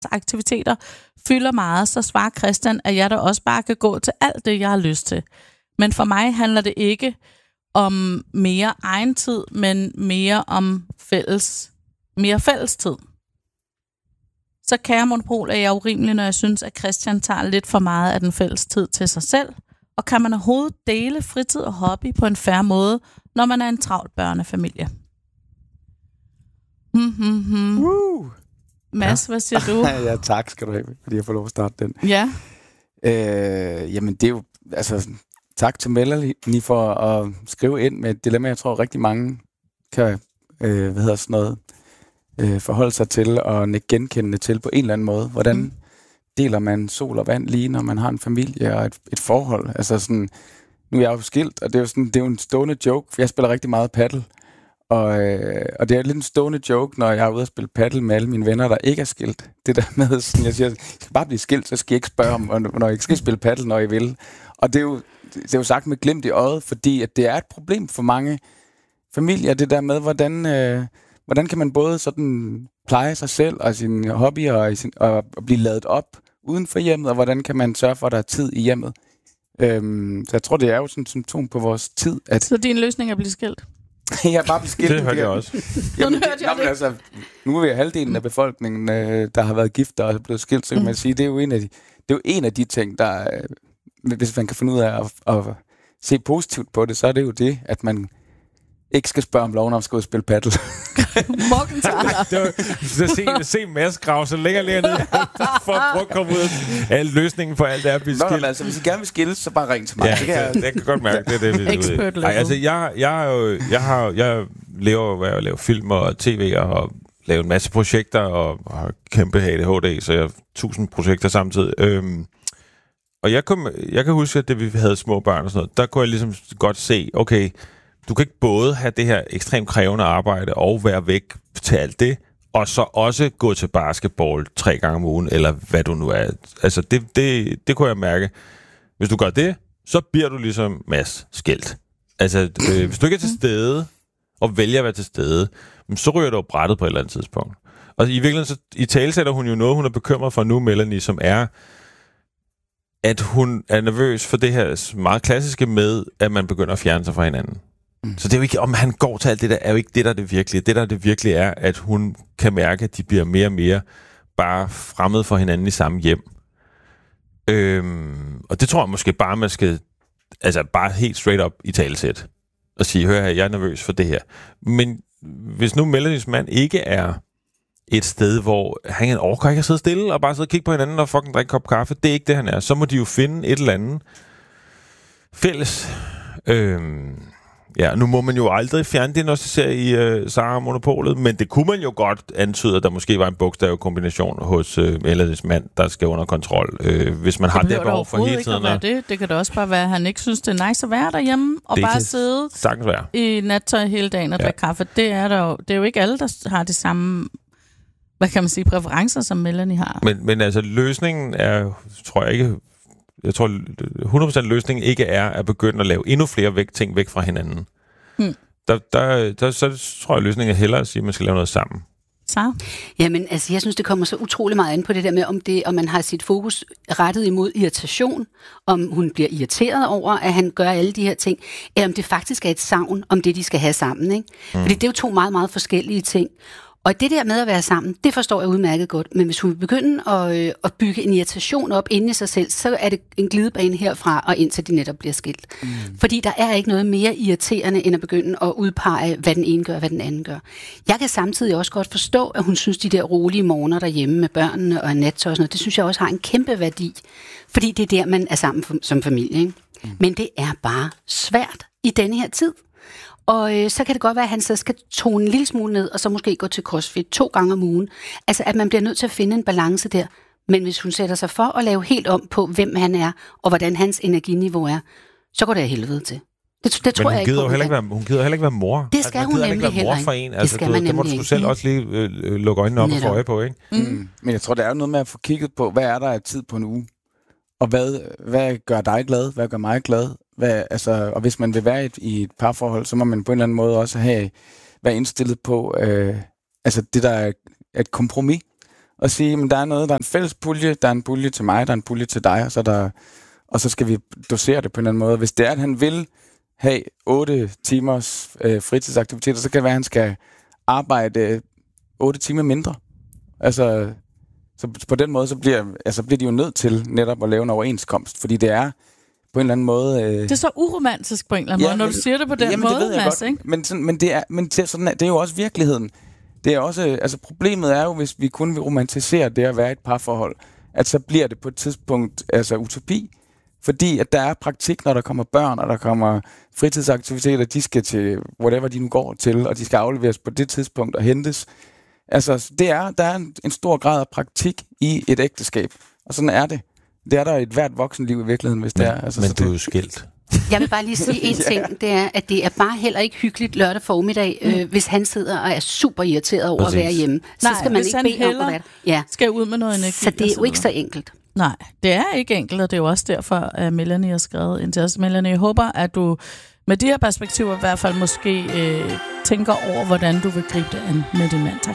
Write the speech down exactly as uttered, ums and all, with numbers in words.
aktiviteter fylder meget, så svarer Christian, at jeg da også bare kan gå til alt det, jeg har lyst til. Men for mig handler det ikke om mere egen tid, men mere om fælles, mere fælles tid. Så kære Monopol, er jeg urimelig, når jeg synes, at Christian tager lidt for meget af den fælles tid til sig selv. Og kan man overhovedet dele fritid og hobby på en fair måde, når man er en travl børnefamilie? Hmm, hmm, hmm. Uh. Mads, ja. Hvad siger du? Ja, tak skal du have, fordi jeg får lov at starte den. Ja. Øh, jamen, det er jo... Altså, tak til Melanie for at skrive ind med et dilemma, jeg tror rigtig mange kan øh, hvad hedder sådan noget, øh, forholde sig til og genkende til på en eller anden måde. Hvordan mm. deler man sol og vand lige, når man har en familie og et, et forhold? Altså sådan, nu er jeg jo skilt, og det er jo, sådan, det er jo en stående joke, for jeg spiller rigtig meget paddle. Og, øh, og det er lidt en stående joke, når jeg er ude og spille paddle med alle mine venner, der ikke er skilt. Det der med, sådan, jeg siger, jeg skal bare blive skilt, så skal I ikke spørge om, når I ikke skal spille paddle, når I vil. Og det er jo, det er jo sagt med glimt i øjet, fordi at det er et problem for mange familier, det der med, hvordan, øh, hvordan kan man både sådan pleje sig selv og sine hobbyer og, sin, og blive ladet op uden for hjemmet, og hvordan kan man sørge for, at der er tid i hjemmet. Øhm, så jeg tror, det er jo sådan et symptom på vores tid. At så din løsning er at blive skilt? Jeg bare blive skilt. Det hørte jeg også. Jamen, det, jamen, altså, nu er vi halvdelen af befolkningen, øh, der har været gift og er blevet skilt, så kan man sige, det er jo en af de, det er jo en af de ting, der, øh, hvis man kan finde ud af at, at se positivt på det, så er det jo det, at man ikke skal spørge om loven, om skal ud og spille paddle. Morgen tager. Se, se Mads grave så længere længere ned, for at prøve at komme ud af alle løsningen for alt det her at blive skilt. Nå, men altså, hvis I gerne vil skilles, så bare ring til mig. Ja, det kan jeg... jeg kan godt mærke, det er det, vi er ude i. Ej, altså, jeg, jeg, jeg, jeg, har, jeg lever hvad jeg laver film og tv og laver en masse projekter og har kæmpe A D H D, så jeg har tusind projekter samtidig. Øhm, og jeg, kom, jeg kan huske, at det vi havde små børn og sådan noget, der kunne jeg ligesom godt se, okay, du kan ikke både have det her ekstremt krævende arbejde og være væk til alt det, og så også gå til basketball tre gange om ugen, eller hvad du nu er. Altså, det, det, det kunne jeg mærke. Hvis du gør det, så bliver du ligesom Mads skilt. Altså, øh, hvis du ikke er til stede, og vælger at være til stede, så ryger du jo brættet på et eller andet tidspunkt. Og i virkeligheden, så i tale sætter hun jo noget, hun er bekymret for nu, Melanie, som er, at hun er nervøs for det her meget klassiske med, at man begynder at fjerne sig fra hinanden. Mm. Så det er jo ikke, om han går til alt det der, er jo ikke det, der er det virkelige. Det, der er det virkelige, er, at hun kan mærke, at de bliver mere og mere bare fremmed for hinanden i samme hjem. Øhm, og det tror jeg måske bare, man skal, altså bare helt straight up i talesæt, og sige, hør her, jeg er nervøs for det her. Men hvis nu Melanies mand ikke er et sted, hvor han overgår ikke at sidde stille, og bare sidde og kigge på hinanden, og fucking drikke en kop kaffe, det er ikke det, han er. Så må de jo finde et eller andet fælles. Øhm, Ja, nu må man jo aldrig fjerndiagnostisere i øh, Sara Monopolet, men det kunne man jo godt antyde, at der måske var en bogstavkombination hos øh, Melanies mand, der skal under kontrol, øh, hvis man det har det behov for hele tiden. Det det. Det kan da også bare være, at han ikke synes, det er nice at være derhjemme, og det bare sidde i nattøj hele dagen og drikke ja. kaffe. Det er, der jo, det er jo ikke alle, der har de samme, hvad kan man sige, præferencer, som Melanie har. Men, men altså, løsningen er, tror jeg ikke... Jeg tror, hundrede procent løsningen ikke er at begynde at lave endnu flere væk, ting væk fra hinanden. Hmm. Der, der, der, så tror jeg, løsningen er hellere at sige, at man skal lave noget sammen. Så? Jamen, altså, jeg synes, det kommer så utrolig meget an på det der med, om, det, om man har sit fokus rettet imod irritation, om hun bliver irriteret over, at han gør alle de her ting, eller om det faktisk er et savn om det, de skal have sammen. Ikke? Hmm. Fordi det er jo to meget, meget forskellige ting. Og det der med at være sammen, det forstår jeg udmærket godt. Men hvis hun vil begynde at, øh, at bygge en irritation op inde i sig selv, så er det en glidebane herfra og indtil de netop bliver skilt. Mm. Fordi der er ikke noget mere irriterende, end at begynde at udpege, hvad den ene gør, hvad den anden gør. Jeg kan samtidig også godt forstå, at hun synes, de der rolige morgener derhjemme med børnene og nattøj og sådan noget, det synes jeg også har en kæmpe værdi. Fordi det er der, man er sammen som familie. Ikke? Mm. Men det er bare svært i denne her tid. Og øh, så kan det godt være, at han så skal tone en lille smule ned, og så måske gå til CrossFit to gange om ugen. Altså, at man bliver nødt til at finde en balance der. Men hvis hun sætter sig for at lave helt om på, hvem han er, og hvordan hans energiniveau er, så går det af helvede til. Det, det tror Men hun jeg gider ikke på. Ikke være, hun gider heller ikke være mor. Det skal altså, hun nemlig ikke være mor for en. Altså, det, du, det må du selv også lige øh, lukke øjnene op Netop. og få øje på, ikke? Mm. Mm. Men jeg tror, det er jo noget med at få kigget på, hvad er der af tid på en uge? Og hvad, hvad gør dig glad? Hvad gør mig glad? Hvad, altså, og hvis man vil være i et, i et parforhold, så må man på en eller anden måde også have, være indstillet på, øh, altså det der er et kompromis. og sige, at der er noget, der er en fælles pulje, der er en pulje til mig, der er en pulje til dig, og så, der, og så skal vi dosere det på en eller anden måde. Hvis det er, at han vil have otte timers øh, fritidsaktiviteter, så kan det være, at han skal arbejde otte timer mindre. Altså, så på den måde, så bliver, altså, bliver de jo nødt til netop at lave en overenskomst, fordi det er på en eller anden måde... Øh... Det er så uromantisk på en eller anden ja, måde, når men, du siger det på den jamen, måde, det Mads, ikke? Men, sådan, men, det er, men det, er sådan, det er jo også virkeligheden. Det er også, altså problemet er jo, hvis vi kun vil romantisere det at være et parforhold, at så bliver det på et tidspunkt altså utopi, fordi at der er praktik, når der kommer børn, og der kommer fritidsaktiviteter, de skal til whatever de nu går til, og de skal afleveres på det tidspunkt og hentes. Altså, det er, der er en, en stor grad af praktik i et ægteskab, og sådan er det. Det er der et hvert voksenliv i virkeligheden, hvis men, det er. Altså, men så du det... er jo skilt. Jeg vil bare lige sige en ting, det er, at det er bare heller ikke hyggeligt lørdag formiddag, øh, hvis han sidder og er super irriteret over Præcis. At være hjemme. Så Nej, skal man ikke bede om at være ja. skal ud med noget energi. Så det er jo ikke så enkelt. Nej, det er ikke enkelt, og det er jo også derfor, at Melanie har skrevet ind til os. Melanie, jeg håber, at du med de her perspektiver i hvert fald måske øh, tænker over, hvordan du vil gribe det an med din mand. Tak.